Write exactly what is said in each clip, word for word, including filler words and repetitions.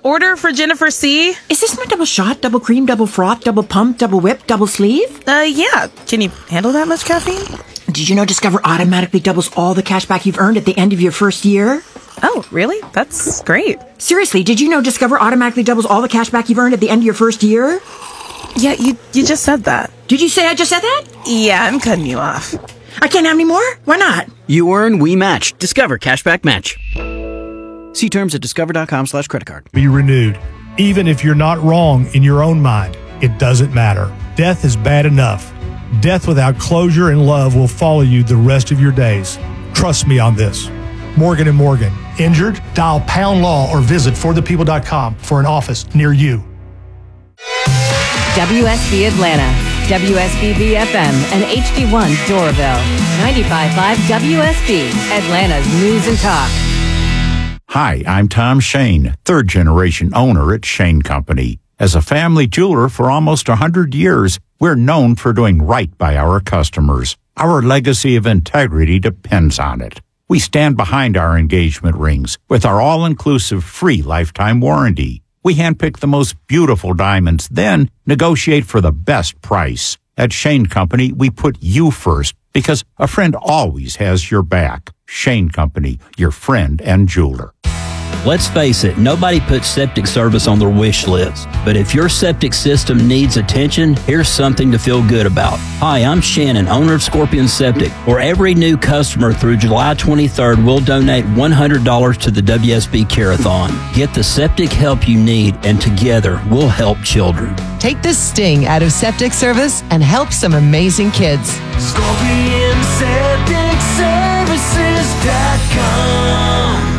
order for Jennifer C. Is this my double shot, double cream, double froth, double pump, double whip, double sleeve? Uh, yeah. Can you handle that much caffeine? Did you know Discover automatically doubles all the cash back you've earned at the end of your first year? Oh, really? That's great. Seriously, did you know Discover automatically doubles all the cash back you've earned at the end of your first year? Yeah, you, you just said that. Did you say I just said that? Yeah, I'm cutting you off. I can't have any more? Why not? You earn, we match. Discover Cashback Match. See terms at discover.com slash credit card. Be renewed. Even if you're not wrong in your own mind, it doesn't matter. Death is bad enough. Death without closure and love will follow you the rest of your days. Trust me on this. Morgan and Morgan. Injured? Dial pound law or visit for the people dot com for an office near you. W S B Atlanta, W S B B F M, and H D one Doraville. ninety-five point five W S B, Atlanta's News and Talk. Hi, I'm Tom Shane, third-generation owner at Shane Company. As a family jeweler for almost one hundred years, we're known for doing right by our customers. Our legacy of integrity depends on it. We stand behind our engagement rings with our all-inclusive free lifetime warranty. We handpick the most beautiful diamonds, then negotiate for the best price. At Shane Company, we put you first because a friend always has your back. Shane Company, your friend and jeweler. Let's face it, nobody puts septic service on their wish list. But if your septic system needs attention, here's something to feel good about. Hi, I'm Shannon, owner of Scorpion Septic. For every new customer through July twenty-third, we'll donate one hundred dollars to the W S B Care-a-thon. Get the septic help you need, and together, we'll help children. Take the sting out of septic service and help some amazing kids. Scorpion Septic Services dot com.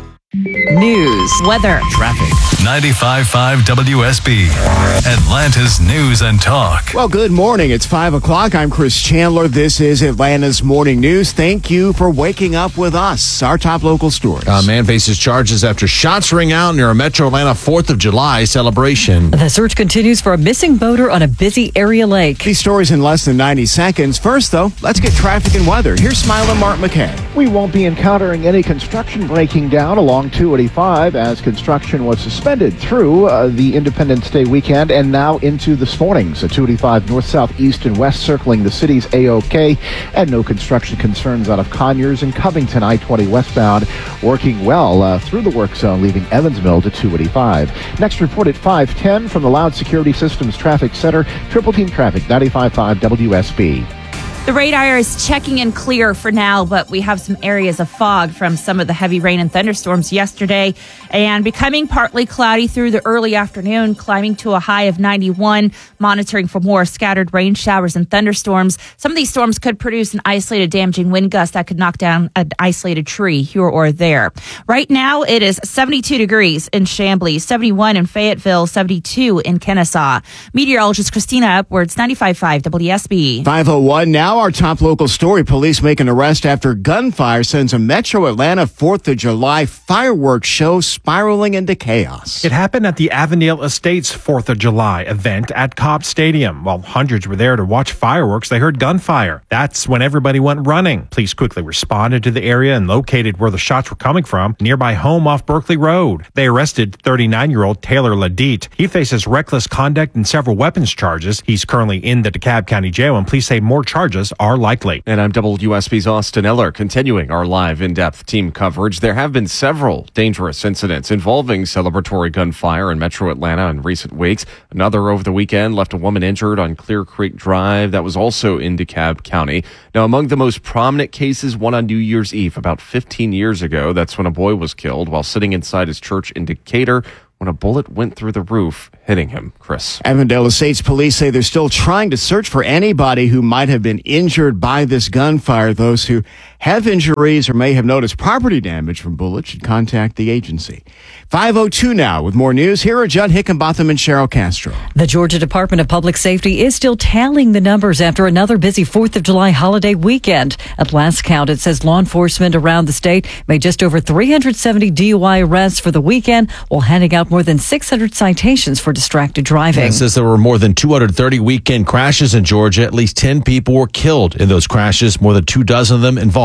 News, weather, traffic. ninety-five point five W S B, Atlanta's News and Talk. Well, good morning. It's five o'clock. I'm Chris Chandler. This is Atlanta's Morning News. Thank you for waking up with us. Our top local stories. A man faces charges after shots ring out near a Metro Atlanta fourth of July celebration. The search continues for a missing boater on a busy area lake. These stories in less than ninety seconds. First, though, let's get traffic and weather. Here's Smile and Mark McKay. We won't be encountering any construction breaking down along two eighty-five as construction was suspended through uh, the Independence Day weekend and now into this morning. So two eighty-five north, south, east, and west circling the city's A-OK, and no construction concerns out of Conyers and Covington. I twenty westbound working well uh, through the work zone, leaving Evansville to two eighty-five. Next report at five ten from the Loud Security Systems Traffic Center. Triple Team Traffic, ninety-five point five W S B. The radar is checking in clear for now, but we have some areas of fog from some of the heavy rain and thunderstorms yesterday, and becoming partly cloudy through the early afternoon, climbing to a high of ninety-one, monitoring for more scattered rain showers and thunderstorms. Some of these storms could produce an isolated damaging wind gust that could knock down an isolated tree here or there. Right now, it is seventy-two degrees in Chamblee, seventy-one in Fayetteville, seventy-two in Kennesaw. Meteorologist Christina Upwards, ninety-five point five W S B. five oh one now. Our top local story. Police make an arrest after gunfire sends a Metro Atlanta fourth of July fireworks show spiraling into chaos. It happened at the Avondale Estates fourth of July event at Cobb Stadium. While hundreds were there to watch fireworks, they heard gunfire. That's when everybody went running. Police quickly responded to the area and located where the shots were coming from, nearby home off Berkeley Road. They arrested thirty-nine-year-old Taylor Ladite. He faces reckless conduct and several weapons charges. He's currently in the DeKalb County Jail, and police say more charges are likely. And I'm W S B's Austin Eller, continuing our live in-depth team coverage. There have been several dangerous incidents involving celebratory gunfire in Metro Atlanta in recent weeks. Another over the weekend left a woman injured on Clear Creek Drive. That was also in DeKalb County. Now, among the most prominent cases, one on New Year's Eve about fifteen years ago. That's when a boy was killed while sitting inside his church in Decatur when a bullet went through the roof, hitting him. Chris. Avondale Estates police say they're still trying to search for anybody who might have been injured by this gunfire. Those who have injuries or may have noticed property damage from bullets should contact the agency. five oh two now with more news. Here are Judd Hickenbotham and Cheryl Castro. The Georgia Department of Public Safety is still tallying the numbers after another busy fourth of July holiday weekend. At last count, it says law enforcement around the state made just over three hundred seventy D U I arrests for the weekend, while handing out more than six hundred citations for distracted driving. It says there were more than two hundred thirty weekend crashes in Georgia. At least ten people were killed in those crashes, more than two dozen of them involved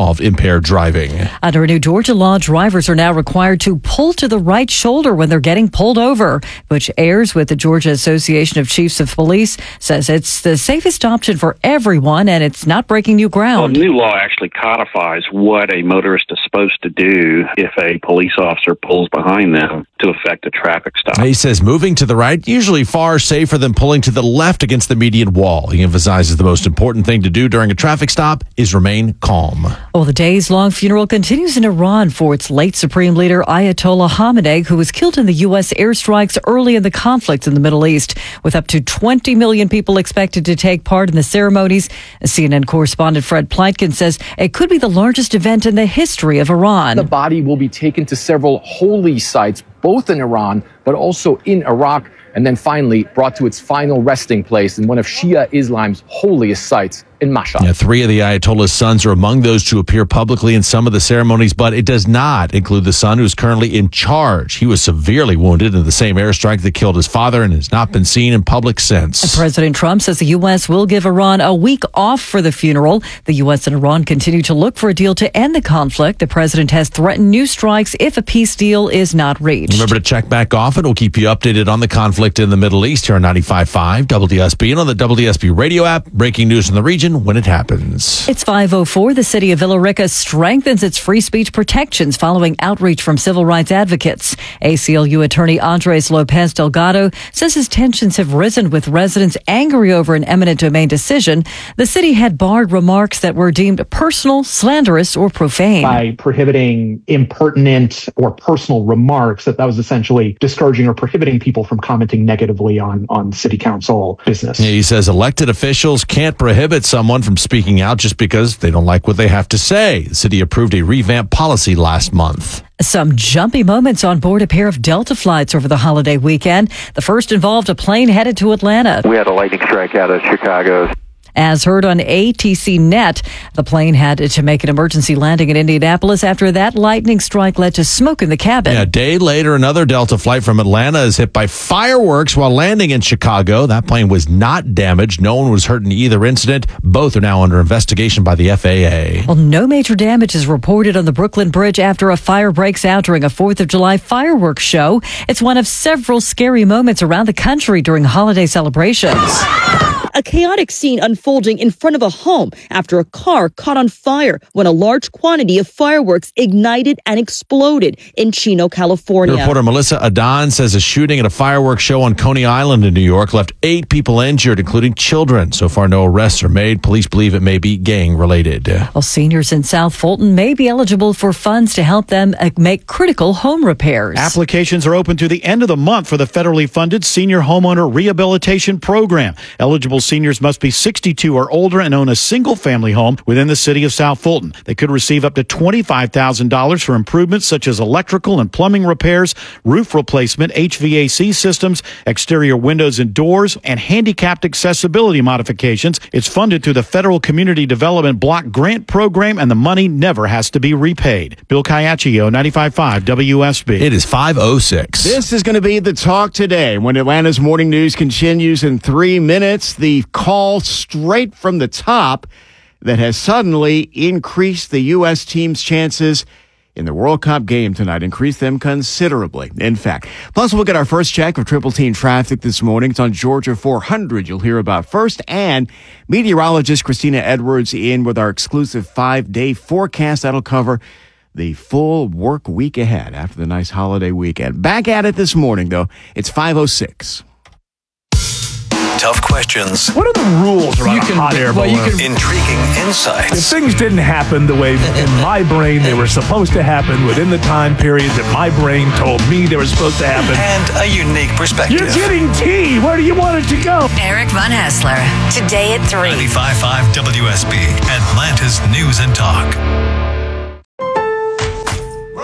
involve impaired driving. Under a new Georgia law, drivers are now required to pull to the right shoulder when they're getting pulled over. Butch Ayers with the Georgia Association of Chiefs of Police says it's the safest option for everyone and it's not breaking new ground. Well, the new law actually codifies what a motorist is supposed to do if a police officer pulls behind them to effect a traffic stop. He says moving to the right, usually far safer than pulling to the left against the median wall. He emphasizes the most important thing to do during a traffic stop is remain calm. Well, the days-long funeral continues in Iran for its late Supreme Leader Ayatollah Khamenei, who was killed in the U S airstrikes early in the conflict in the Middle East. With up to twenty million people expected to take part in the ceremonies, C N N correspondent Fred Pleitkin says it could be the largest event in the history of Iran. The body will be taken to several holy sites, both in Iran, but also in Iraq, and then finally brought to its final resting place in one of Shia Islam's holiest sites in Mashhad. Yeah, three of the Ayatollah's sons are among those to appear publicly in some of the ceremonies, but it does not include the son who's currently in charge. He was severely wounded in the same airstrike that killed his father and has not been seen in public since. President Trump says the U S will give Iran a week off for the funeral. The U S and Iran continue to look for a deal to end the conflict. The president has threatened new strikes if a peace deal is not reached. Remember to check back often. We'll keep you updated on the conflict in the Middle East here on ninety-five point five W S B and on the W S B radio app. Breaking news in the region when it happens. It's five oh four. The city of Villa Rica strengthens its free speech protections following outreach from civil rights advocates. A C L U attorney Andres Lopez Delgado says his tensions have risen with residents angry over an eminent domain decision. The city had barred remarks that were deemed personal, slanderous, or profane. By prohibiting impertinent or personal remarks, that that was essentially discouraging or prohibiting people from commenting negatively on, on city council business. Yeah, he says elected officials can't prohibit someone from speaking out just because they don't like what they have to say. The city approved a revamped policy last month. Some jumpy moments on board a pair of Delta flights over the holiday weekend. The first involved a plane headed to Atlanta. We had a lightning strike out of Chicago. As heard on A T C Net, the plane had to make an emergency landing in Indianapolis after that lightning strike led to smoke in the cabin. Yeah, a day later, another Delta flight from Atlanta is hit by fireworks while landing in Chicago. That plane was not damaged. No one was hurt in either incident. Both are now under investigation by the F A A. Well, no major damage is reported on the Brooklyn Bridge after a fire breaks out during a fourth of July fireworks show. It's one of several scary moments around the country during holiday celebrations. A chaotic scene unfolding in front of a home after a car caught on fire when a large quantity of fireworks ignited and exploded in Chino, California. Reporter Melissa Adan says a shooting at a fireworks show on Coney Island in New York left eight people injured, including children. So far, no arrests are made. Police believe it may be gang-related. Well, seniors in South Fulton may be eligible for funds to help them make critical home repairs. Applications are open through the end of the month for the federally funded Senior Homeowner Rehabilitation Program. Eligible seniors must be sixty-two or older and own a single-family home within the city of South Fulton. They could receive up to twenty-five thousand dollars for improvements such as electrical and plumbing repairs, roof replacement, H V A C systems, exterior windows and doors, and handicapped accessibility modifications. It's funded through the Federal Community Development Block Grant Program, and the money never has to be repaid. Bill Caiaccio, ninety-five point five W S B. It is five oh six. This is going to be the talk today when Atlanta's morning news continues in three minutes. The call straight from the top that has suddenly increased the U S team's chances in the World Cup game tonight, increased them considerably, in fact. Plus, we'll get our first check of Triple Team traffic this morning. It's on Georgia four hundred. You'll hear about first, and meteorologist Christina Edwards in with our exclusive five-day forecast that'll cover the full work week ahead after the nice holiday weekend. Back at it this morning, though. It's five oh six. Tough questions. What are the rules around You a can- hot air well, balloon? you can- Intriguing insights. If things didn't happen the way in my brain they were supposed to happen within the time period that my brain told me they were supposed to happen. And a unique perspective. You're getting tea. Where do you want it to go? Eric Von Hassler, today at three. ninety-five point five W S B, Atlanta's News and Talk.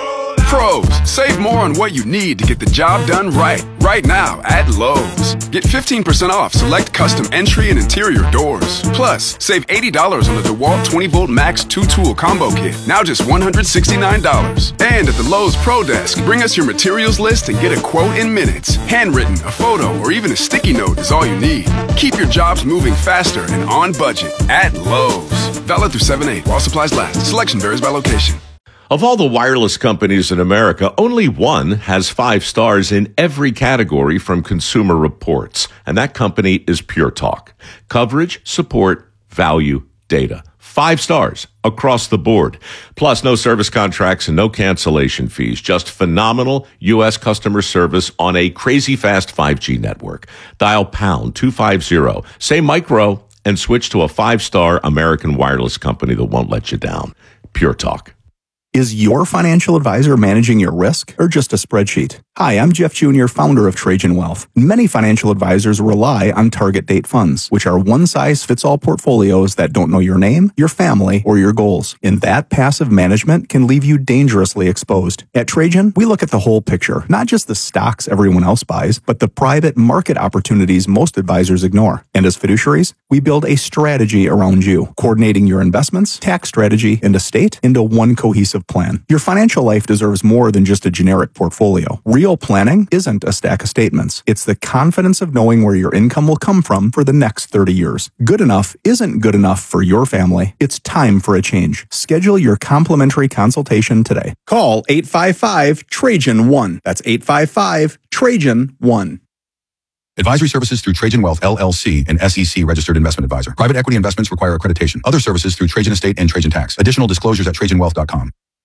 Pros, save more on what you need to get the job done right. Right now at Lowe's. Get fifteen percent off select custom entry and interior doors. Plus, save eighty dollars on the DeWalt twenty volt Max two tool combo kit. Now just one hundred sixty-nine dollars. And at the Lowe's Pro Desk, bring us your materials list and get a quote in minutes. Handwritten, a photo, or even a sticky note is all you need. Keep your jobs moving faster and on budget at Lowe's. Valid through seven eight while supplies last. Selection varies by location. Of all the wireless companies in America, only one has five stars in every category from Consumer Reports, and that company is Pure Talk. Coverage, support, value, data. Five stars across the board. Plus, no service contracts and no cancellation fees. Just phenomenal U S customer service on a crazy fast five G network. Dial pound two fifty, say micro, and switch to a five-star American wireless company that won't let you down. Pure Talk. Is your financial advisor managing your risk or just a spreadsheet? Hi, I'm Jeff Junior, founder of Trajan Wealth. Many financial advisors rely on target date funds, which are one-size-fits-all portfolios that don't know your name, your family, or your goals. And that passive management can leave you dangerously exposed. At Trajan, we look at the whole picture, not just the stocks everyone else buys, but the private market opportunities most advisors ignore. And as fiduciaries, we build a strategy around you, coordinating your investments, tax strategy, and estate into one cohesive plan. Your financial life deserves more than just a generic portfolio. Real planning isn't a stack of statements. It's the confidence of knowing where your income will come from for the next thirty years. Good enough isn't good enough for your family. It's time for a change. Schedule your complimentary consultation today. Call eight five five Trajan one. That's eight five five Trajan one. Advisory services through Trajan Wealth, L L C, an S E C registered investment advisor. Private equity investments require accreditation. Other services through Trajan Estate and Trajan Tax. Additional disclosures at trajan wealth dot com.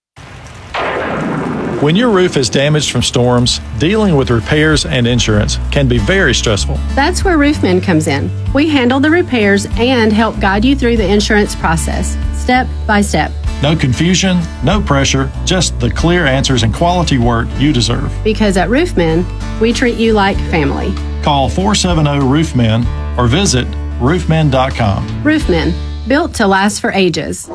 When your roof is damaged from storms, dealing with repairs and insurance can be very stressful. That's where Roofmen comes in. We handle the repairs and help guide you through the insurance process, step by step. No confusion, no pressure, just the clear answers and quality work you deserve. Because at Roofmen, we treat you like family. Call four seven zero Roofmen or visit roofmen dot com. Roofmen, built to last for ages.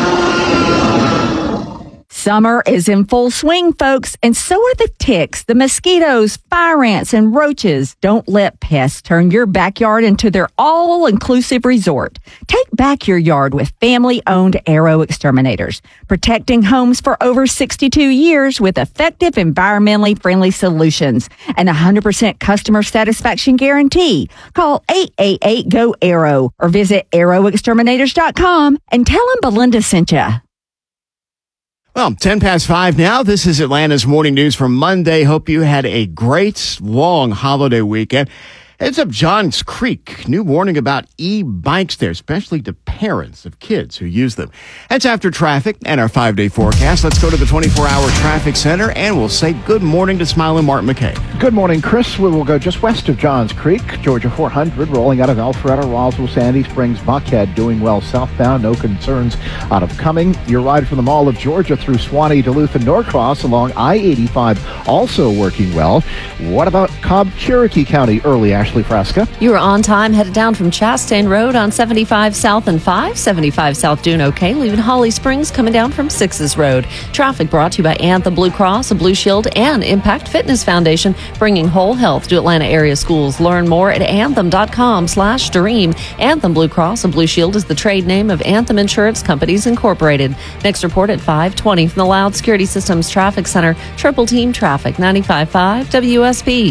Summer is in full swing, folks, and so are the ticks, the mosquitoes, fire ants, and roaches. Don't let pests turn your backyard into their all-inclusive resort. Take back your yard with family-owned Arrow Exterminators, protecting homes for over sixty-two years with effective, environmentally friendly solutions and a one hundred percent customer satisfaction guarantee. Call eight eight eight, G O, ARROW or visit arrow exterminators dot com and tell them Belinda sent you. Well, ten past five now. This is Atlanta's Morning News for Monday. Hope you had a great, long holiday weekend. Heads up Johns Creek. New warning about e-bikes there, especially to parents of kids who use them. That's after traffic and our five-day forecast. Let's go to the twenty-four hour traffic center, and we'll say good morning to Smiling Martin McKay. Good morning, Chris. We will go just west of Johns Creek, Georgia four hundred, rolling out of Alpharetta, Roswell, Sandy Springs, Buckhead, doing well southbound. No concerns out of Cumming. Your ride from the Mall of Georgia through Swanee, Duluth, and Norcross along I eighty-five, also working well. What about Cobb, Cherokee County early, Ashley Fresca? You are on time, headed down from Chastain Road on seventy-five South and five, seventy-five South doing okay, leaving Holly Springs, coming down from Sixes Road. Traffic brought to you by Anthem Blue Cross, Blue Shield, and Impact Fitness Foundation, bringing whole health to Atlanta area schools. Learn more at anthem dot com slash dream. Anthem Blue Cross and Blue Shield is the trade name of Anthem Insurance Companies Incorporated. Next report at five twenty from the Loud Security Systems Traffic Center. Triple Team Traffic, ninety-five point five W S B.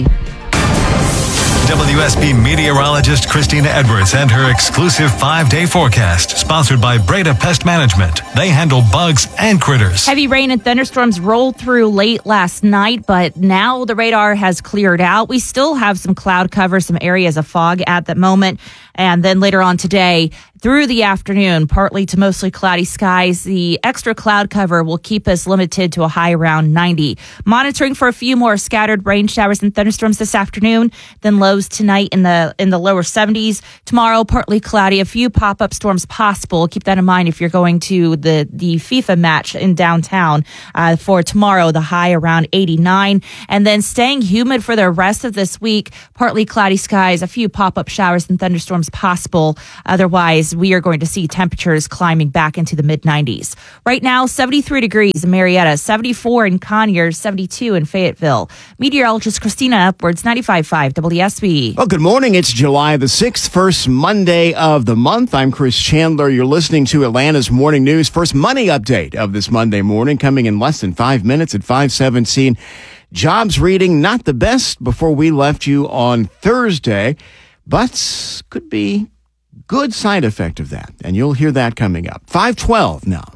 W S B meteorologist Christina Edwards and her exclusive five-day forecast, sponsored by Breda Pest Management. They handle bugs and critters. Heavy rain and thunderstorms rolled through late last night, but now the radar has cleared out. We still have some cloud cover, some areas of fog at the moment. And then later on today, through the afternoon, partly to mostly cloudy skies. The extra cloud cover will keep us limited to a high around ninety. Monitoring for a few more scattered rain showers and thunderstorms this afternoon. Then lows tonight in the in the lower seventies. Tomorrow, partly cloudy. A few pop-up storms possible. Keep that in mind if you're going to the, the FIFA match in downtown. Uh, for tomorrow, the high around eighty-nine. And then staying humid for the rest of this week. Partly cloudy skies. A few pop-up showers and thunderstorms possible. Otherwise, Otherwise, we are going to see temperatures climbing back into the mid nineties. Right now, seventy-three degrees in Marietta, seventy-four in Conyers, seventy-two in Fayetteville. Meteorologist Christina Edwards, ninety-five point five W S B. Well, good morning. It's July the sixth, first Monday of the month. I'm Chris Chandler. You're listening to Atlanta's Morning News. First money update of this Monday morning, coming in less than five minutes at five seventeen. Jobs reading not the best before we left you on Thursday, but could be good side effect of that. And you'll hear that coming up. five twelve now.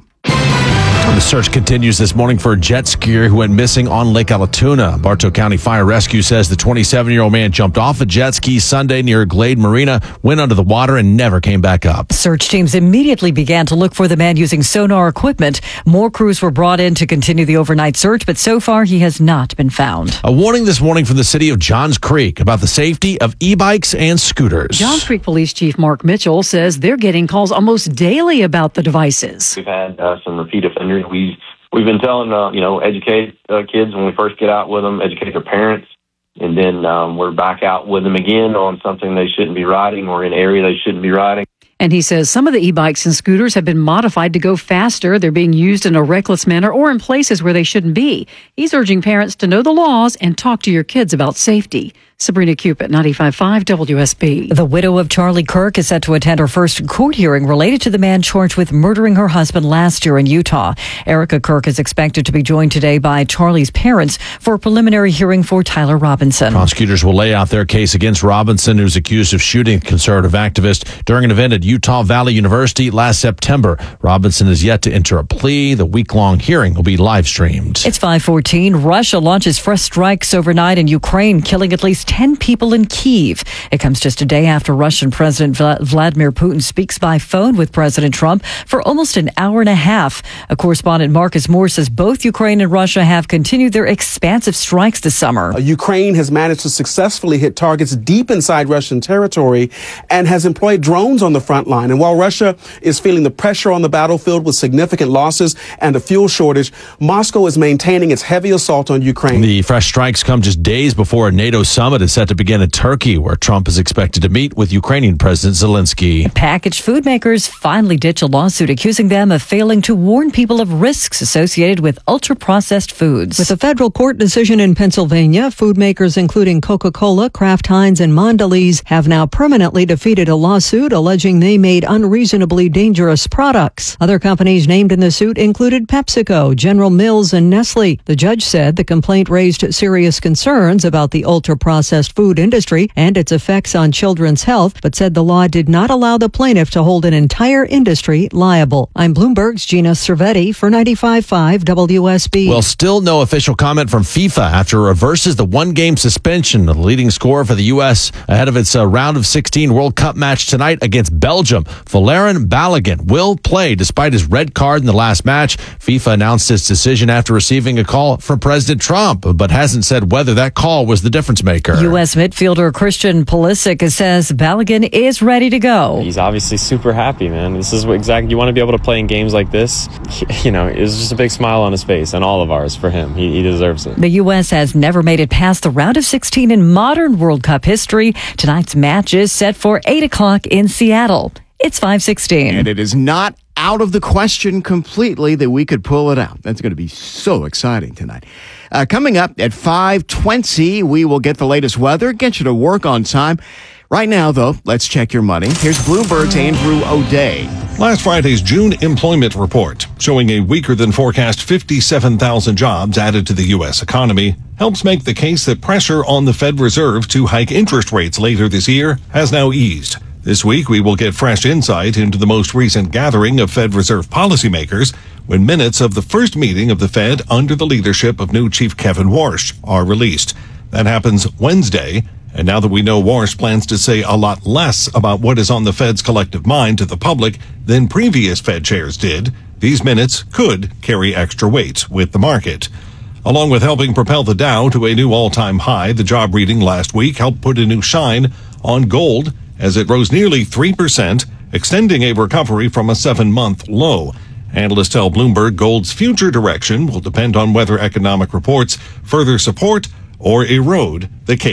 The search continues this morning for a jet skier who went missing on Lake Allatoona. Bartow County Fire Rescue says the twenty-seven-year-old man jumped off a jet ski Sunday near Glade Marina, went under the water, and never came back up. Search teams immediately began to look for the man using sonar equipment. More crews were brought in to continue the overnight search, but so far he has not been found. A warning this morning from the city of Johns Creek about the safety of e-bikes and scooters. Johns Creek Police Chief Mark Mitchell says they're getting calls almost daily about the devices. We've had uh, some repeat offenders. We We've been telling, uh, you know, educate uh, kids when we first get out with them, educate their parents, and then um, we're back out with them again on something they shouldn't be riding or in an area they shouldn't be riding. And he says some of the e-bikes and scooters have been modified to go faster. They're being used in a reckless manner or in places where they shouldn't be. He's urging parents to know the laws and talk to your kids about safety. Sabrina Cupid, ninety-five point five W S B. The widow of Charlie Kirk is set to attend her first court hearing related to the man charged with murdering her husband last year in Utah. Erica Kirk is expected to be joined today by Charlie's parents for a preliminary hearing for Tyler Robinson. Prosecutors will lay out their case against Robinson, who's accused of shooting a conservative activist during an event at Utah Valley University last September. Robinson is yet to enter a plea. The week-long hearing will be live streamed. It's five fourteen. Russia launches fresh strikes overnight in Ukraine, killing at least ten people in Kyiv. It comes just a day after Russian President Vladimir Putin speaks by phone with President Trump for almost an hour and a half. A correspondent Marcus Moore says both Ukraine and Russia have continued their expansive strikes this summer. Uh, Ukraine has managed to successfully hit targets deep inside Russian territory and has employed drones on the front line. And while Russia is feeling the pressure on the battlefield with significant losses and a fuel shortage, Moscow is maintaining its heavy assault on Ukraine. The fresh strikes come just days before a NATO summit is set to begin in Turkey, where Trump is expected to meet with Ukrainian President Zelensky. Packaged food makers finally ditch a lawsuit accusing them of failing to warn people of risks associated with ultra-processed foods. With a federal court decision in Pennsylvania, food makers including Coca-Cola, Kraft Heinz, and Mondelez have now permanently defeated a lawsuit alleging they made unreasonably dangerous products. Other companies named in the suit included PepsiCo, General Mills, and Nestle. The judge said the complaint raised serious concerns about the ultra-processed food industry and its effects on children's health, but said the law did not allow the plaintiff to hold an entire industry liable. I'm Bloomberg's Gina Cervetti for ninety-five point five W S B. Well, still no official comment from FIFA after it reverses the one-game suspension of the leading scorer for the U S ahead of its uh, round of sixteen World Cup match tonight against Belgium. Valérien Balogun will play despite his red card in the last match. FIFA announced its decision after receiving a call from President Trump, but hasn't said whether that call was the difference maker. U S midfielder Christian Pulisic says Balogun is ready to go. He's obviously super happy, man. This is what exactly you want to be able to play in games like this. You know, it's just a big smile on his face, and all of ours for him. He, he deserves it. The U S has never made it past the round of sixteen in modern World Cup history. Tonight's match is set for eight o'clock in Seattle. It's five sixteen. And it is not out of the question completely that we could pull it out. That's going to be so exciting tonight. Uh, coming up at five twenty, we will get the latest weather, get you to work on time. Right now, though, let's check your money. Here's Bloomberg's Andrew O'Day. Last Friday's June employment report, showing a weaker than forecast fifty-seven thousand jobs added to the U S economy, helps make the case that pressure on the Fed Reserve to hike interest rates later this year has now eased. This week, we will get fresh insight into the most recent gathering of Fed Reserve policymakers when minutes of the first meeting of the Fed under the leadership of new Chief Kevin Warsh are released. That happens Wednesday. And now that we know Warsh plans to say a lot less about what is on the Fed's collective mind to the public than previous Fed chairs did, these minutes could carry extra weight with the market. Along with helping propel the Dow to a new all-time high, the job reading last week helped put a new shine on gold as it rose nearly three percent, extending a recovery from a seven-month low. Analysts tell Bloomberg gold's future direction will depend on whether economic reports further support or erode the case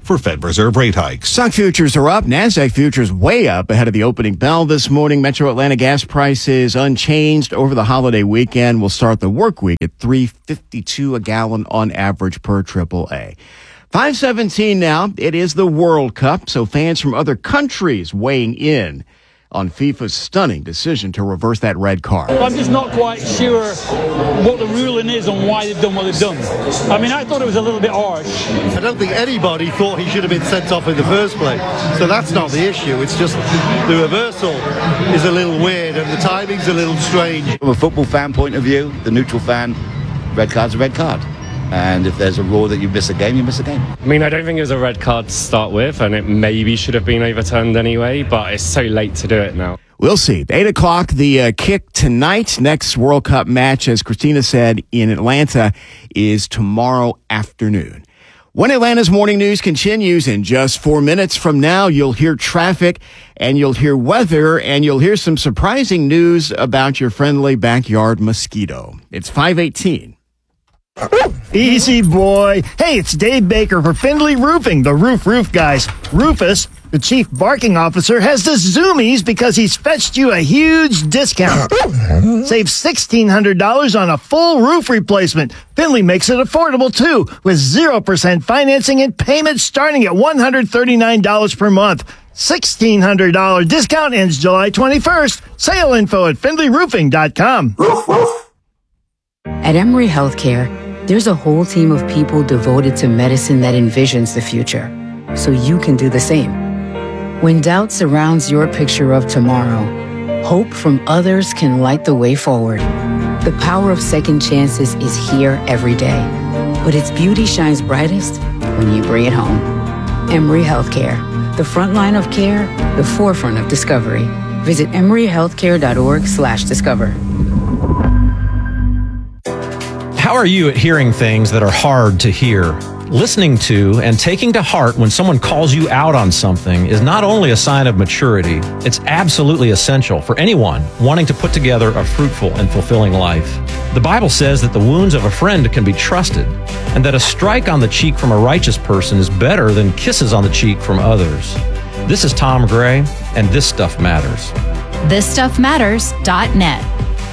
for Fed Reserve rate hikes. Stock futures are up. NASDAQ futures way up ahead of the opening bell this morning. Metro Atlanta gas prices unchanged over the holiday weekend. We'll start the work week at three fifty-two a gallon on average per triple A. five seventeen now. It is the World Cup, so fans from other countries weighing in on FIFA's stunning decision to reverse that red card. I'm just not quite sure what the ruling is on why they've done what they've done. I mean, I thought it was a little bit harsh. I don't think anybody thought he should have been sent off in the first place. So that's not the issue. It's just the reversal is a little weird and the timing's a little strange. From a football fan point of view, the neutral fan, red card's a red card. And if there's a rule that you miss a game, you miss a game. I mean, I don't think it was a red card to start with, and it maybe should have been overturned anyway, but it's so late to do it now. We'll see. eight o'clock, the uh, kick tonight. Next World Cup match, as Christina said, in Atlanta is tomorrow afternoon. When Atlanta's morning news continues in just four minutes from now, you'll hear traffic and you'll hear weather and you'll hear some surprising news about your friendly backyard mosquito. It's five eighteen. Easy, boy. Hey, it's Dave Baker for Findlay Roofing, the roof roof guys. Rufus, the chief barking officer, has the zoomies because he's fetched you a huge discount. Save sixteen hundred dollars on a full roof replacement. Findlay makes it affordable, too, with zero percent financing and payments starting at one hundred thirty-nine dollars per month. sixteen hundred dollars discount ends July twenty-first. Sale info at findlay roofing dot com. At Emory Healthcare, there's a whole team of people devoted to medicine that envisions the future, so you can do the same. When doubt surrounds your picture of tomorrow, hope from others can light the way forward. The power of second chances is here every day, but its beauty shines brightest when you bring it home. Emory Healthcare, the front line of care, the forefront of discovery. Visit emory healthcare dot org slash discover. How are you at hearing things that are hard to hear? Listening to and taking to heart when someone calls you out on something is not only a sign of maturity, it's absolutely essential for anyone wanting to put together a fruitful and fulfilling life. The Bible says that the wounds of a friend can be trusted, and that a strike on the cheek from a righteous person is better than kisses on the cheek from others. This is Tom Gray, and This Stuff Matters. this stuff matters dot net.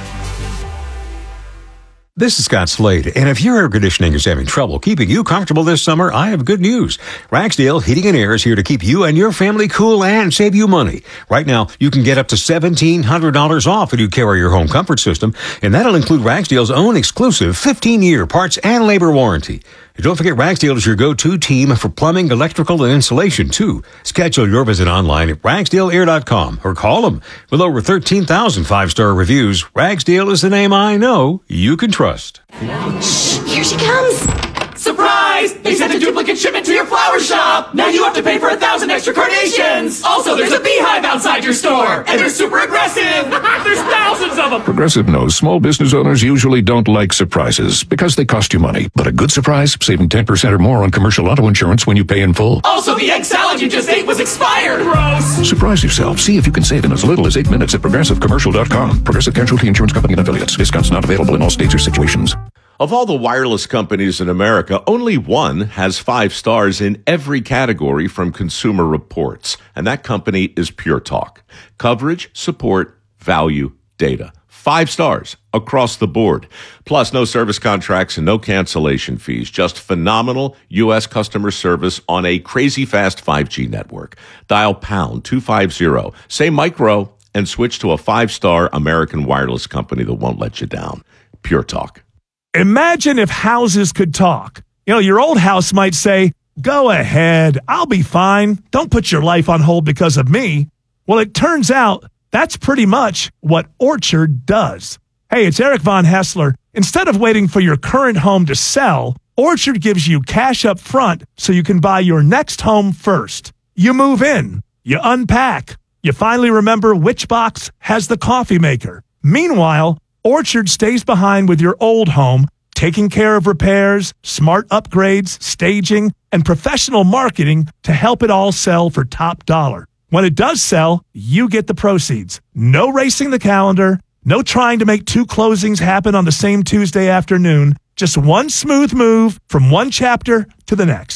This is Scott Slade, and if your air conditioning is having trouble keeping you comfortable this summer, I have good news. Ragsdale Heating and Air is here to keep you and your family cool and save you money. Right now, you can get up to seventeen hundred dollars off when you carry your home comfort system, and that'll include Ragsdale's own exclusive fifteen-year parts and labor warranty. And don't forget, Ragsdale is your go-to team for plumbing, electrical, and insulation, too. Schedule your visit online at ragsdale air dot com or call them. With over thirteen thousand five-star reviews, Ragsdale is the name I know you can trust. Shh, here she comes. Surprise! They sent a duplicate shipment to your flower shop. Now you have to pay for a thousand extra carnations. Also, there's a beehive outside your store, and they're super aggressive. There's thousands of them. Progressive knows small business owners usually don't like surprises because they cost you money. But a good surprise, saving ten percent or more on commercial auto insurance when you pay in full. Also, the egg salad you just ate was expired. Gross. Surprise yourself. See if you can save in as little as eight minutes at progressive commercial dot com. Progressive Casualty Insurance Company and affiliates. Discounts not available in all states or situations. Of all the wireless companies in America, only one has five stars in every category from Consumer Reports, and that company is Pure Talk. Coverage, support, value, data. Five stars across the board. Plus, no service contracts and no cancellation fees. Just phenomenal U S customer service on a crazy fast five G network. Dial pound two fifty, say micro, and switch to a five-star American wireless company that won't let you down. Pure Talk. Imagine if houses could talk. You know, your old house might say, go ahead, I'll be fine. Don't put your life on hold because of me. Well, it turns out that's pretty much what Orchard does. Hey, it's Eric Von Hessler. Instead of waiting for your current home to sell, Orchard gives you cash up front so you can buy your next home first. You move in, you unpack, you finally remember which box has the coffee maker. Meanwhile, Orchard stays behind with your old home, taking care of repairs, smart upgrades, staging, and professional marketing to help it all sell for top dollar. When it does sell, you get the proceeds. No racing the calendar, no trying to make two closings happen on the same Tuesday afternoon, just one smooth move from one chapter to the next.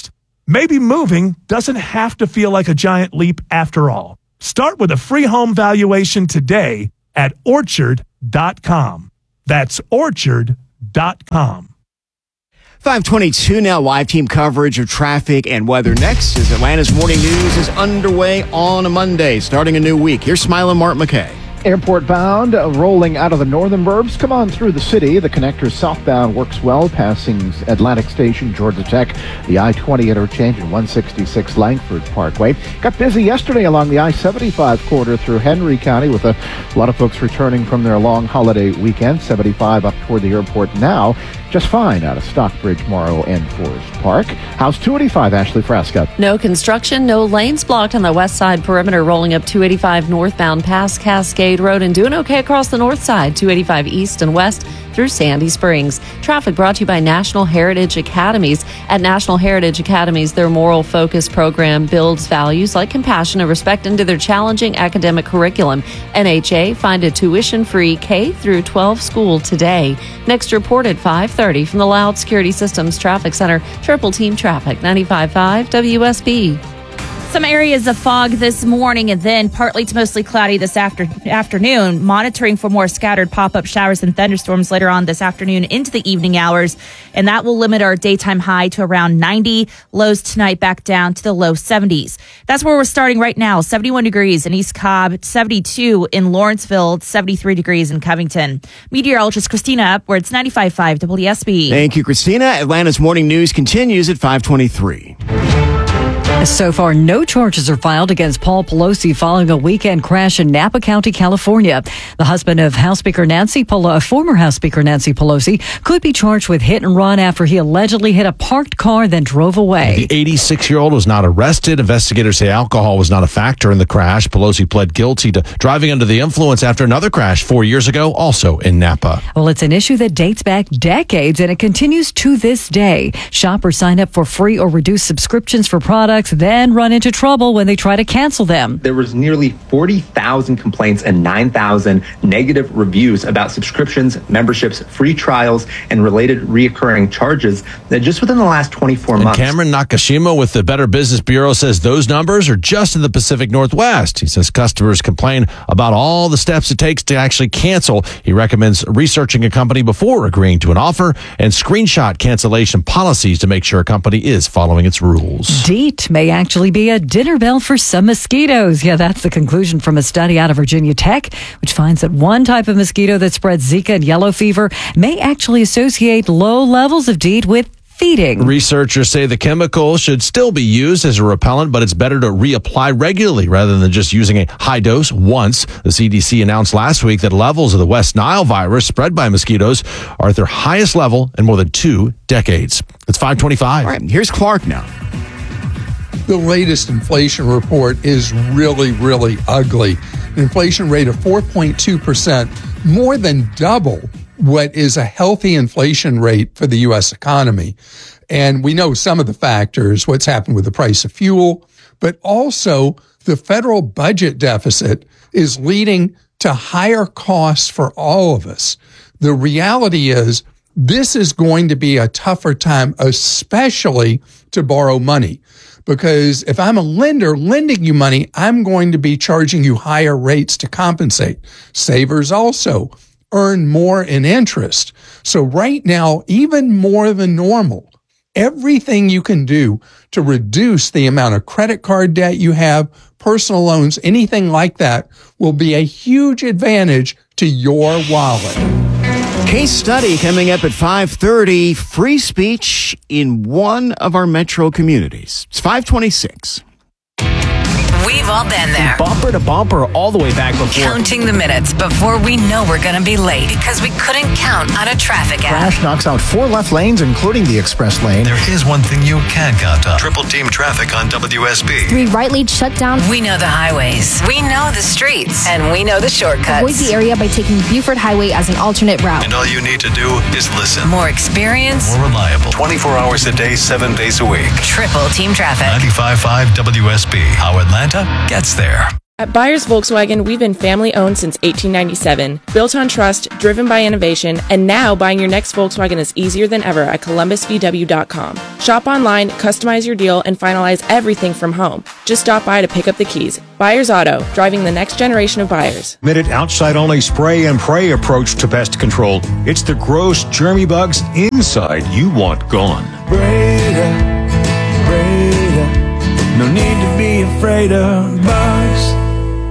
maybe moving doesn't have to feel like a giant leap after all. Start with a free home valuation today at orchard dot com. That's orchard dot com. five twenty-two now, live team coverage of traffic and weather next as Atlanta's Morning News is underway on a Monday, starting a new week. Here's Smiling Mark McKay. Airport bound, uh, rolling out of the northern burbs. Come on through the city. The connector southbound works well, passing Atlantic Station, Georgia Tech, the I twenty interchange, and one sixty-six Langford Parkway. Got busy yesterday along the I seventy-five corridor through Henry County with a, a lot of folks returning from their long holiday weekend. seventy-five up toward the airport now. Just fine out of Stockbridge, Morrow, and Forest Park. House two eighty-five, Ashley Frasca. No construction, no lanes blocked on the west side perimeter, rolling up two eighty-five northbound past Cascade Road and doing okay across the north side, two eighty-five east and west through Sandy Springs. Traffic brought to you by National Heritage Academies. At National Heritage Academies, their moral focus program builds values like compassion and respect into their challenging academic curriculum. N H A, find a tuition-free K through twelve school today. Next report at five thirty from the Loud Security Systems Traffic Center. Triple Team Traffic, ninety-five point five W S B. Some areas of fog this morning and then partly to mostly cloudy this after- afternoon. Monitoring for more scattered pop-up showers and thunderstorms later on this afternoon into the evening hours. And that will limit our daytime high to around ninety. Lows tonight back down to the low seventies. That's where we're starting right now. seventy-one degrees in East Cobb, seventy-two in Lawrenceville, seventy-three degrees in Covington. Meteorologist Christina Upwards, ninety-five point five W S B. Thank you, Christina. Atlanta's Morning News continues at five twenty-three. So far, no charges are filed against Paul Pelosi following a weekend crash in Napa County, California. The husband of House Speaker Nancy Pelosi, former House Speaker Nancy Pelosi, could be charged with hit and run after he allegedly hit a parked car, then drove away. The eighty-six-year-old was not arrested. Investigators say alcohol was not a factor in the crash. Pelosi pled guilty to driving under the influence after another crash four years ago, also in Napa. Well, it's an issue that dates back decades, and it continues to this day. Shoppers sign up for free or reduced subscriptions for products, then run into trouble when they try to cancel them. There was nearly forty thousand complaints and nine thousand negative reviews about subscriptions, memberships, free trials, and related reoccurring charges that just within the last twenty-four and months. Cameron Nakashima with the Better Business Bureau says those numbers are just in the Pacific Northwest. He says customers complain about all the steps it takes to actually cancel. He recommends researching a company before agreeing to an offer and screenshot cancellation policies to make sure a company is following its rules. DEET may actually be a dinner bell for some mosquitoes. Yeah, that's the conclusion from a study out of Virginia Tech, which finds that one type of mosquito that spreads Zika and yellow fever may actually associate low levels of DEET with feeding. Researchers say the chemical should still be used as a repellent, but it's better to reapply regularly rather than just using a high dose once. The C D C announced last week that levels of the West Nile virus spread by mosquitoes are at their highest level in more than two decades. It's five twenty-five. All right, here's Clark now. The latest inflation report is really, really ugly. An inflation rate of four point two percent, more than double what is a healthy inflation rate for the U S economy. And we know some of the factors, what's happened with the price of fuel, but also the federal budget deficit is leading to higher costs for all of us. The reality is this is going to be a tougher time, especially to borrow money. Because if I'm a lender lending you money, I'm going to be charging you higher rates to compensate. Savers also earn more in interest. So right now, even more than normal, everything you can do to reduce the amount of credit card debt you have, personal loans, anything like that will be a huge advantage to your wallet. Case study coming up at five thirty, free speech in one of our metro communities. It's five twenty-six. We've all been there. Bumper to bumper all the way back before. Counting the minutes before we know we're going to be late because we couldn't count on a traffic app. Crash knocks out four left lanes, including the express lane. There is one thing you can count on. Triple team traffic on W S B. Three right lanes shut down. We know the highways. We know the streets. And we know the shortcuts. Avoid the area by taking Buford Highway as an alternate route. And all you need to do is listen. More experience. More reliable. twenty-four hours a day, seven days a week. Triple team traffic. ninety-five point five W S B. How Atlanta gets there. At Byers Volkswagen, we've been family-owned since eighteen ninety-seven, built on trust, driven by innovation, and now buying your next Volkswagen is easier than ever at columbus v w dot com. Shop online, customize your deal, and finalize everything from home. Just stop by to pick up the keys. Byers Auto, driving the next generation of buyers. Minute outside-only spray and pray approach to pest control. It's the gross germy bugs inside you want gone. Breda, Breda, no need to be afraid of bugs.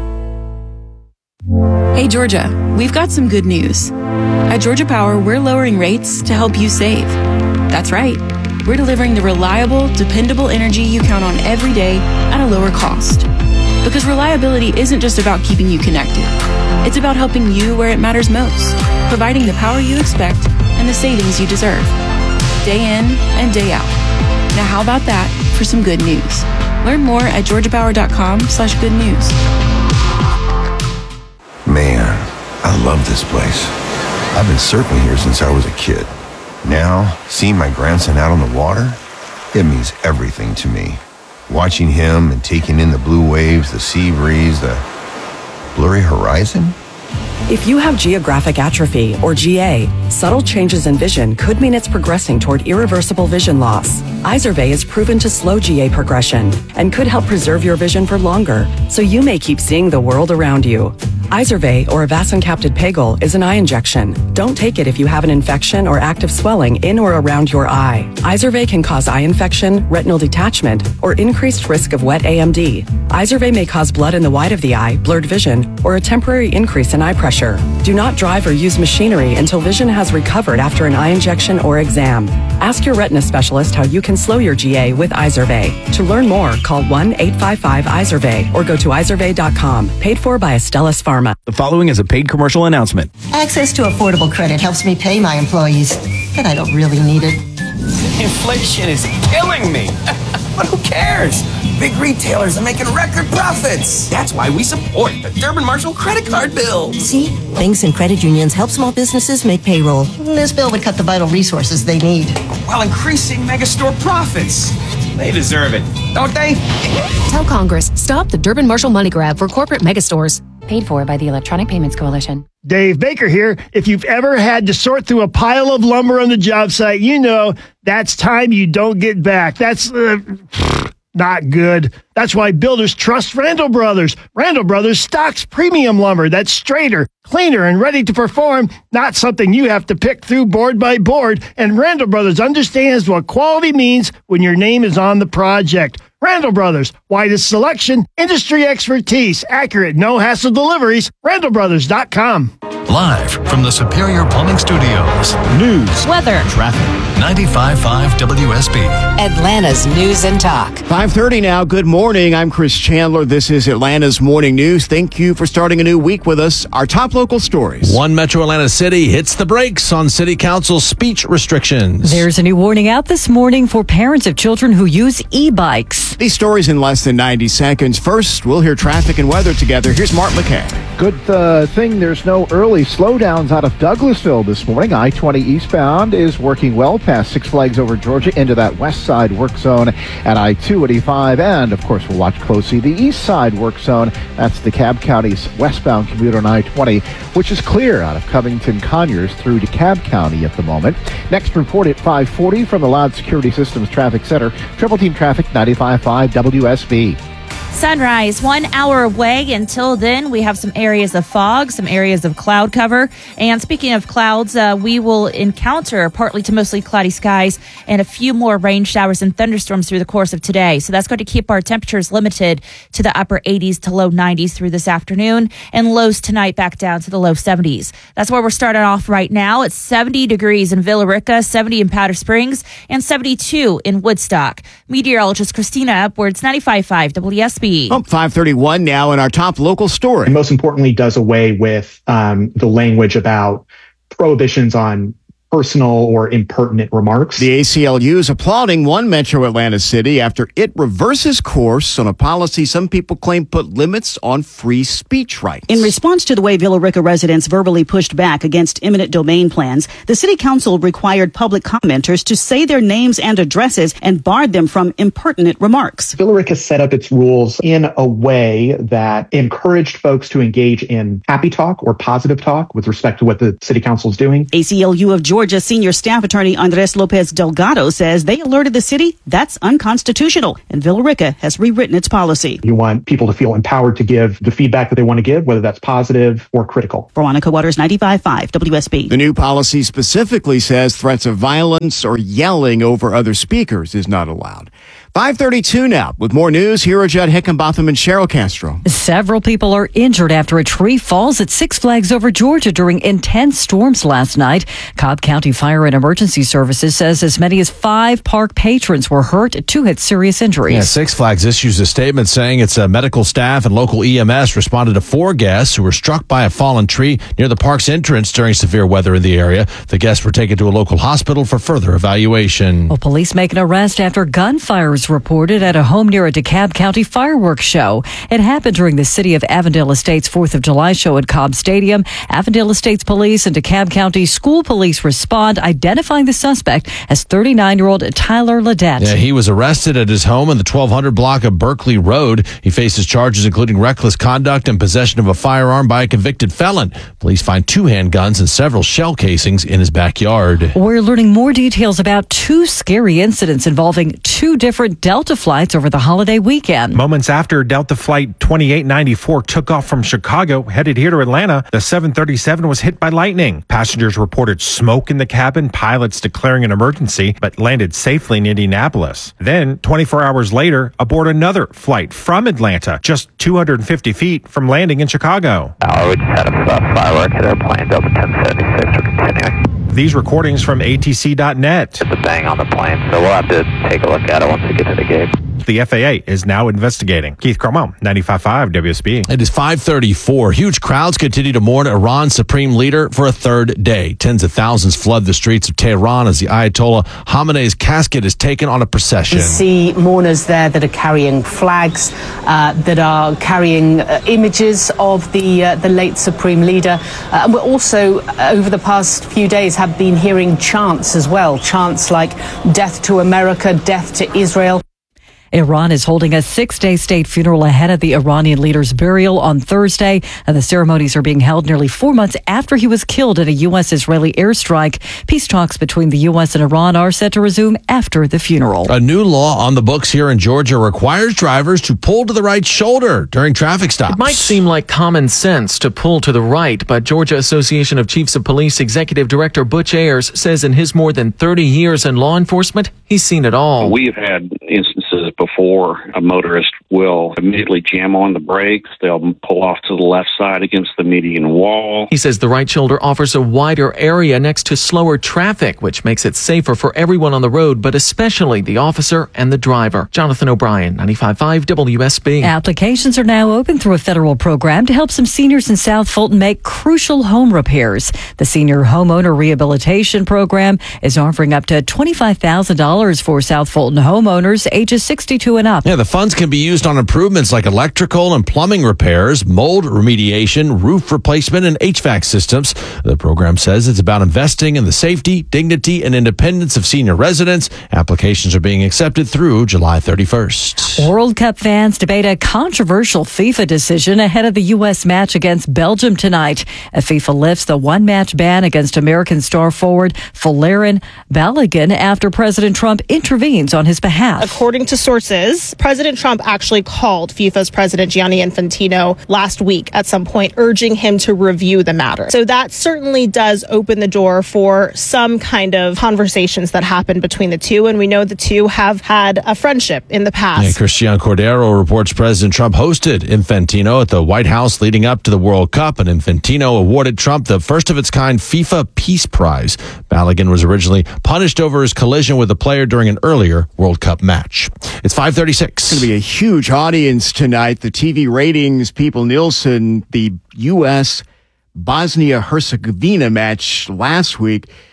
Hey Georgia, we've got some good news. At Georgia Power, we're lowering rates to help you save. That's right. We're delivering the reliable, dependable energy you count on every day at a lower cost. Because reliability isn't just about keeping you connected. It's about helping you where it matters most, providing the power you expect and the savings you deserve. Day in and day out. Now how about that for some good news? Learn more at georgia power dot com slash good news. Man, I love this place. I've been surfing here since I was a kid. Now, seeing my grandson out on the water, it means everything to me. Watching him and taking in the blue waves, the sea breeze, the blurry horizon. If you have geographic atrophy, or G A, subtle changes in vision could mean it's progressing toward irreversible vision loss. Izervay is proven to slow G A progression and could help preserve your vision for longer, so you may keep seeing the world around you. Izervay, or avacincaptad pegol, is an eye injection. Don't take it if you have an infection or active swelling in or around your eye. Izervay can cause eye infection, retinal detachment, or increased risk of wet A M D. Izervay may cause blood in the white of the eye, blurred vision, or a temporary increase in eye pressure. Do not drive or use machinery until vision has recovered after an eye injection or exam. Ask your retina specialist how you can slow your G A with Izervay. To learn more, call one eight five five Izervay or go to izervay dot com. Paid for by Astellas Pharma. The following is a paid commercial announcement. Access to affordable credit helps me pay my employees, but I don't really need it. Inflation is killing me. But who cares? Big retailers are making record profits. That's why we support the Durbin Marshall credit card bill. See? Banks and credit unions help small businesses make payroll. This bill would cut the vital resources they need. While increasing megastore profits. They deserve it, don't they? Tell Congress, stop the Durbin Marshall money grab for corporate megastores. Paid for by the Electronic Payments Coalition. Dave Baker here. If you've ever had to sort through a pile of lumber on the job site, you know that's time you don't get back. That's uh, not good. That's why builders trust Randall Brothers. Randall Brothers stocks premium lumber that's straighter, cleaner, and ready to perform, not something you have to pick through board by board. And Randall Brothers understands what quality means when your name is on the project. Randall Brothers, widest selection, industry expertise, accurate, no-hassle deliveries, randall brothers dot com. Live from the Superior Plumbing Studios. News, weather, traffic. ninety-five point five W S B. Atlanta's News and Talk. five thirty now. Good morning. I'm Chris Chandler. This is Atlanta's Morning News. Thank you for starting a new week with us. Our top local stories. One Metro Atlanta City hits the brakes on City Council speech restrictions. There's a new warning out this morning for parents of children who use e-bikes. These stories in less than ninety seconds. First, we'll hear traffic and weather together. Here's Mark McKay. Good uh, thing there's no early slowdowns out of Douglasville this morning. I twenty eastbound is working well past Six Flags Over Georgia into that west side work zone at I two eighty-five. And, of course, we'll watch closely the east side work zone. That's DeKalb County's westbound commute on I twenty, which is clear out of Covington Conyers through DeKalb County at the moment. Next report at five forty from the Loud Security Systems Traffic Center. Triple Team Traffic, ninety-five point five W S B. Sunrise, one hour away. Until then, we have some areas of fog, some areas of cloud cover. And speaking of clouds, uh, we will encounter partly to mostly cloudy skies and a few more rain showers and thunderstorms through the course of today. So that's going to keep our temperatures limited to the upper eighties to low nineties through this afternoon, and lows tonight back down to the low seventies. That's where we're starting off right now. It's seventy degrees in Villa Rica, seventy in Powder Springs, and seventy-two in Woodstock. Meteorologist Christina Upwards, ninety-five point five W S B. Oh, five thirty-one now in our top local story. And most importantly, does away with um, the language about prohibitions on personal or impertinent remarks. The A C L U is applauding one Metro Atlanta city after it reverses course on a policy some people claim put limits on free speech rights. In response to the way Villa Rica residents verbally pushed back against eminent domain plans, the city council required public commenters to say their names and addresses and barred them from impertinent remarks. Villa Rica set up its rules in a way that encouraged folks to engage in happy talk or positive talk with respect to what the city council is doing. A C L U of Georgia senior staff attorney Andres Lopez Delgado says they alerted the city that's unconstitutional, and Villa Rica has rewritten its policy. You want people to feel empowered to give the feedback that they want to give, whether that's positive or critical. Veronica Waters, ninety-five point five W S B. The new policy specifically says threats of violence or yelling over other speakers is not allowed. five thirty-two now. With more news, here are Judd Hickenbotham and Cheryl Castro. Several people are injured after a tree falls at Six Flags Over Georgia during intense storms last night. Cobb County Fire and Emergency Services says as many as five park patrons were hurt. Two had serious injuries. Yeah, Six Flags issues a statement saying its uh, medical staff and local E M S responded to four guests who were struck by a fallen tree near the park's entrance during severe weather in the area. The guests were taken to a local hospital for further evaluation. Well, police make an arrest after gunfire reported at a home near a DeKalb County fireworks show. It happened during the City of Avondale Estates fourth of July show at Cobb Stadium. Avondale Estates Police and DeKalb County School Police respond, identifying the suspect as thirty-nine-year-old Tyler Ledette. Yeah, he was arrested at his home in the twelve hundred block of Berkeley Road. He faces charges including reckless conduct and possession of a firearm by a convicted felon. Police find two handguns and several shell casings in his backyard. We're learning more details about two scary incidents involving two different Delta flights over the holiday weekend. Moments after Delta Flight twenty-eight ninety-four took off from Chicago, headed here to Atlanta, the seven thirty-seven was hit by lightning. Passengers reported smoke in the cabin, pilots declaring an emergency, but landed safely in Indianapolis. Then, twenty-four hours later, aboard another flight from Atlanta, just two hundred fifty feet from landing in Chicago. Oh, we just had a uh, firework hit our plane, Delta ten seventy-six. We're continuing. These recordings from A T C dot net. It's a bang on the plane, so we'll have to take a look at it once we get to the gate. The F A A is now investigating. Keith Cromwell, ninety-five point five W S B. It is five thirty-four. Huge crowds continue to mourn Iran's supreme leader for a third day. Tens of thousands flood the streets of Tehran as the Ayatollah Khamenei's casket is taken on a procession. We see mourners there that are carrying flags, uh, that are carrying uh, images of the uh, the late supreme leader. Uh, and we're also, uh, over the past few days, have been hearing chants as well. Chants like death to America, death to Israel. Iran is holding a six-day state funeral ahead of the Iranian leader's burial on Thursday. And the ceremonies are being held nearly four months after he was killed in a U S-Israeli airstrike. Peace talks between the U S and Iran are set to resume after the funeral. A new law on the books here in Georgia requires drivers to pull to the right shoulder during traffic stops. It might seem like common sense to pull to the right, but Georgia Association of Chiefs of Police Executive Director Butch Ayers says in his more than thirty years in law enforcement, he's seen it all. We have had instances before a motorist will immediately jam on the brakes. They'll pull off to the left side against the median wall. He says the right shoulder offers a wider area next to slower traffic, which makes it safer for everyone on the road, but especially the officer and the driver. Jonathan O'Brien, ninety-five point five W S B. Applications are now open through a federal program to help some seniors in South Fulton make crucial home repairs. The Senior Homeowner Rehabilitation Program is offering up to twenty-five thousand dollars for South Fulton homeowners ages sixty-two and up. Yeah, the funds can be used on improvements like electrical and plumbing repairs, mold remediation, roof replacement, and H V A C systems. The program says it's about investing in the safety, dignity, and independence of senior residents. Applications are being accepted through July thirty-first. World Cup fans debate a controversial FIFA decision ahead of the U S match against Belgium tonight. FIFA lifts the one-match ban against American star forward Folarin Balogun after President Trump intervenes on his behalf. According to sources, President Trump actually called FIFA's president Gianni Infantino last week at some point, urging him to review the matter. So that certainly does open the door for some kind of conversations that happen between the two, and we know the two have had a friendship in the past. Yeah, Christian Cordero reports President Trump hosted Infantino at the White House leading up to the World Cup, and Infantino awarded Trump the first of its kind FIFA Peace Prize. Balogun was originally punished over his collision with a player during an earlier World Cup match. It's five thirty-six. It's going to be a huge audience tonight. The T V ratings, People Nielsen, the U S Bosnia-Herzegovina match last week